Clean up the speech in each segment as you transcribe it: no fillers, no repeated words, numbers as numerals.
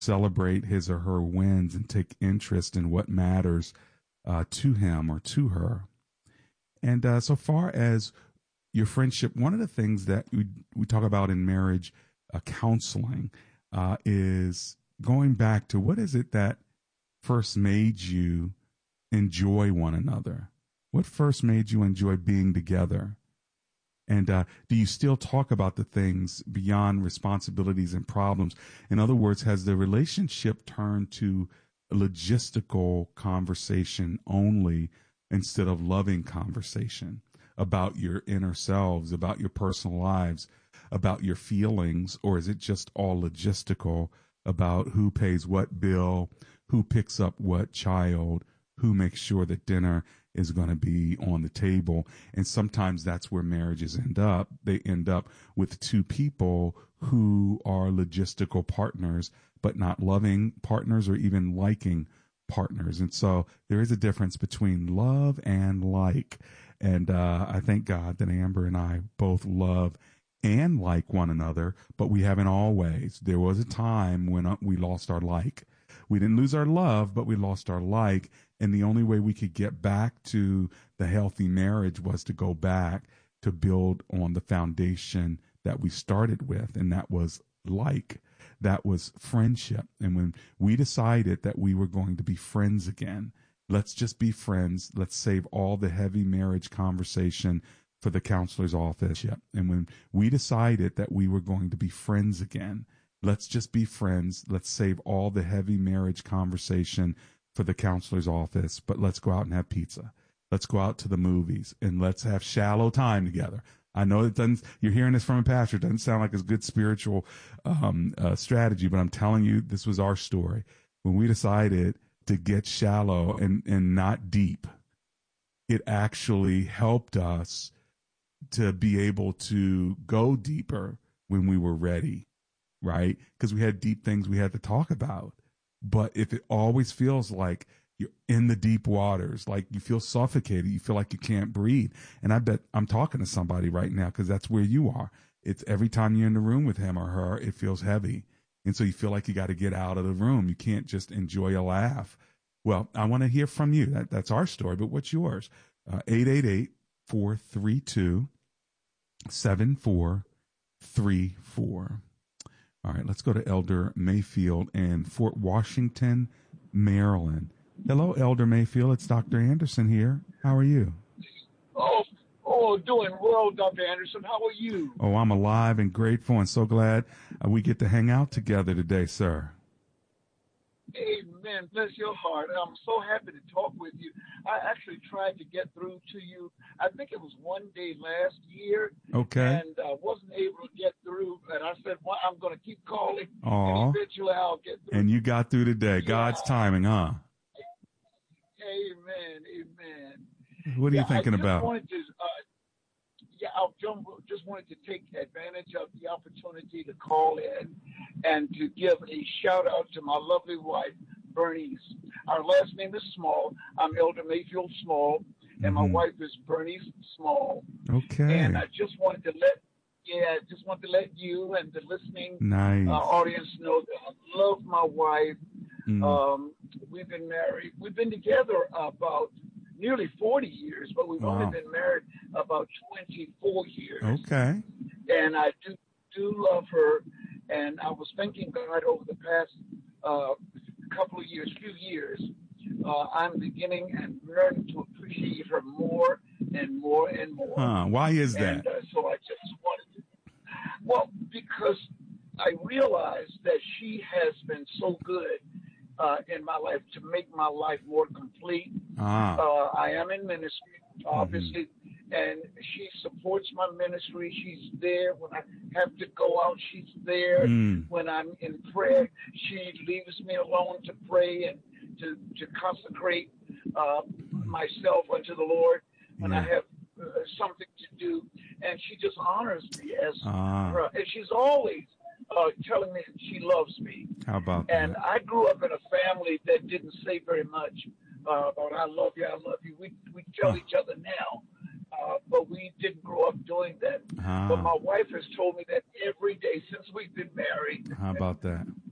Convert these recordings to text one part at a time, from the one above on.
celebrate his or her wins and take interest in what matters to him or to her. And so far as your friendship, one of the things that we talk about in marriage counseling is going back to what is it that first made you enjoy one another? What first made you enjoy being together? And do you still talk about the things beyond responsibilities and problems? In other words, has the relationship turned to a logistical conversation only instead of loving conversation about your inner selves, about your personal lives, about your feelings? Or is it just all logistical about who pays what bill, who picks up what child, who makes sure that dinner is going to be on the table? And sometimes that's where marriages end up. They end up with two people who are logistical partners, but not loving partners or even liking partners. And so there is a difference between love and like. And I thank God that Amber and I both love and like one another, but we haven't always. There was a time when we lost our like. We didn't lose our love, but we lost our like. And the only way we could get back to the healthy marriage was to go back to build on the foundation that we started with. And that was like, that was friendship. And when we decided that we were going to be friends again, let's just be friends. Let's save all the heavy marriage conversation for the counselor's office. And when we decided that we were going to be friends again, let's just be friends. Let's save all the heavy marriage conversation for the counselor's office, but let's go out and have pizza. Let's go out to the movies and let's have shallow time together. I know it doesn't, you're hearing this from a pastor. It doesn't sound like a good spiritual strategy, but I'm telling you, this was our story. When we decided to get shallow and not deep, it actually helped us to be able to go deeper when we were ready, right? Because we had deep things we had to talk about. But if it always feels like you're in the deep waters, like you feel suffocated, you feel like you can't breathe. And I bet I'm talking to somebody right now because that's where you are. It's every time you're in the room with him or her, it feels heavy. And so you feel like you got to get out of the room. You can't just enjoy a laugh. Well, I want to hear from you. That's our story, but what's yours? 888-432-7434. All right, let's go to Elder Mayfield in Fort Washington, Maryland. Hello, Elder Mayfield. It's Dr. Anderson here. How are you? Doing well, Dr. Anderson. How are you? Oh, I'm alive and grateful and so glad we get to hang out together today, sir. Amen. Bless your heart. I'm so happy to talk with you. I actually tried to get through to you. I think it was one day last year. Okay. And I wasn't able to get through. And I said, well, I'm going to keep calling. Aw. And eventually I'll get through. And you got through today. Yeah. God's timing, huh? Amen. Amen. What are you thinking about? I just wanted to take advantage of the opportunity to call in and to give a shout out to my lovely wife, Bernice. Our last name is Small. I'm Elder Mayfield Small, and my wife is Bernice Small. Okay. And I just wanted to let you and the listening audience know that I love my wife. We've been married. We've been together about nearly 40 years, but we've only been married about 24 years. Okay. And I do love her. And I was thanking God over the past few years, I'm beginning and learning to appreciate her more and more and more. Why is that? And so I just wanted to, because I realized that she has been so good in my life to make my life more complete. I am in ministry, obviously, and she supports my ministry. She's there when I have to go out. She's there when I'm in prayer. She leaves me alone to pray and to consecrate myself unto the Lord when I have something to do. And she just honors me as her. And she's always telling me she loves me. How about and that? I grew up in a family that didn't say very much about I love you, I love you. We tell each other now, but we didn't grow up doing that. But my wife has told me that every day since we've been married. How about that?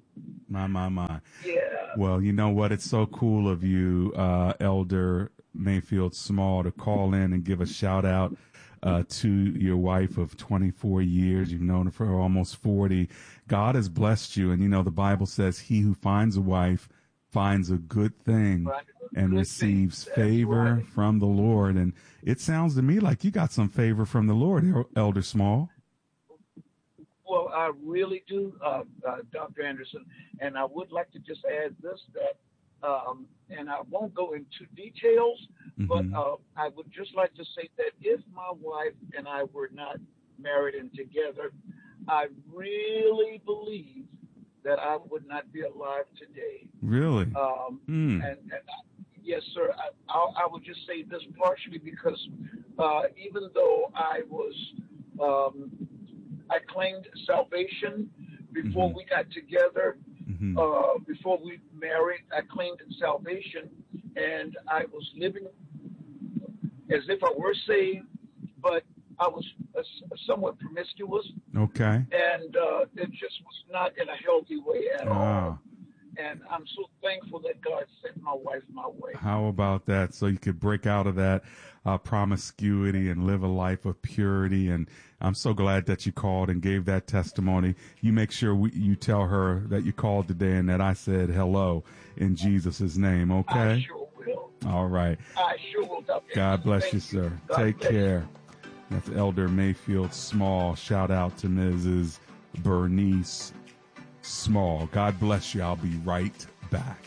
My. Yeah. Well, you know what? It's so cool of you, Elder Mayfield Small, to call in and give a shout out to your wife of 24 years. You've known her for almost 40. God has blessed you. And, you know, the Bible says he who finds a wife finds a good thing and receives favor from the Lord. And it sounds to me like you got some favor from the Lord, Elder Small. Well, I really do, Dr. Anderson. And I would like to just add this, that, and I won't go into details, but I would just like to say that if my wife and I were not married and together, I really believe that I would not be alive today. Really? And yes, sir. I would just say this partially because even though I was, I claimed salvation before we got together, before we married. I claimed salvation, and I was living as if I were saved, but I was somewhat promiscuous. Okay. And it just was not in a healthy way at all. And I'm so thankful that God sent my wife my way. How about that? So you could break out of that promiscuity and live a life of purity. And I'm so glad that you called and gave that testimony. You make sure you tell her that you called today and that I said hello in Jesus' name, okay? I sure will. All right. I sure will. God bless you, sir. Take care. That's Elder Mayfield Small. Shout out to Mrs. Bernice Small. God bless you. I'll be right back.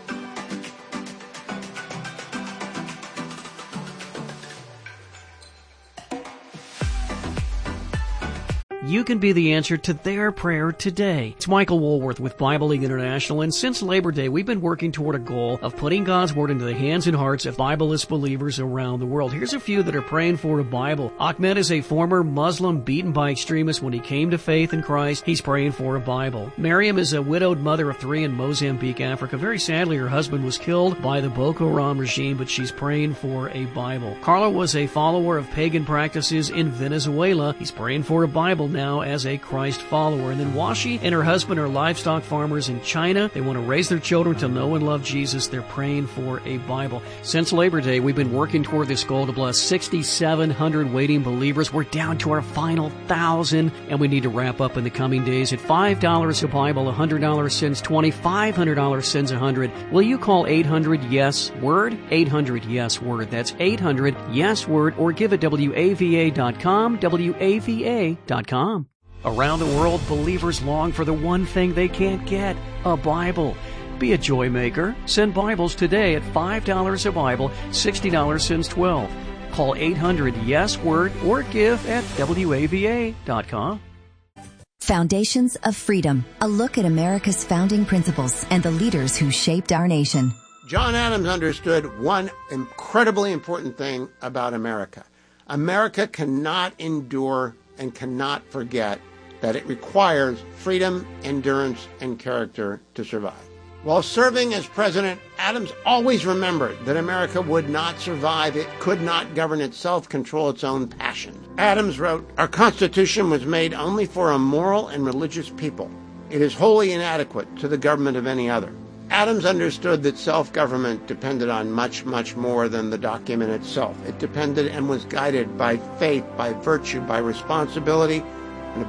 You can be the answer to their prayer today. It's Michael Woolworth with Bible League International, and since Labor Day, we've been working toward a goal of putting God's Word into the hands and hearts of Bibleless believers around the world. Here's a few that are praying for a Bible. Ahmed is a former Muslim beaten by extremists when he came to faith in Christ. He's praying for a Bible. Miriam is a widowed mother of 3 in Mozambique, Africa. Very sadly, her husband was killed by the Boko Haram regime, but she's praying for a Bible. Carla was a follower of pagan practices in Venezuela. He's praying for a Bible now as a Christ follower. And then Washi and her husband are livestock farmers in China. They want to raise their children to know and love Jesus. They're praying for a Bible. Since Labor Day, we've been working toward this goal to bless 6,700 waiting believers. We're down to our final 1,000, and we need to wrap up in the coming days. At $5 a Bible, $100 sends 20, $500 sends 100. Will you call 800-YES-WORD? 800-YES-WORD. That's 800-YES-WORD, or give at WAVA.com, WAVA.com. Around the world, believers long for the one thing they can't get, a Bible. Be a joy maker. Send Bibles today at $5 a Bible, $60 sends 12. Call 800-YES-WORD or give at WAVA.com. Foundations of Freedom, a look at America's founding principles and the leaders who shaped our nation. John Adams understood one incredibly important thing about America. America cannot endure and cannot forget that it requires freedom, endurance, and character to survive. While serving as president, Adams always remembered that America would not survive. It could not govern itself, control its own passions. Adams wrote, "Our Constitution was made only for a moral and religious people. It is wholly inadequate to the government of any other." Adams understood that self-government depended on much, much more than the document itself. It depended and was guided by faith, by virtue, by responsibility,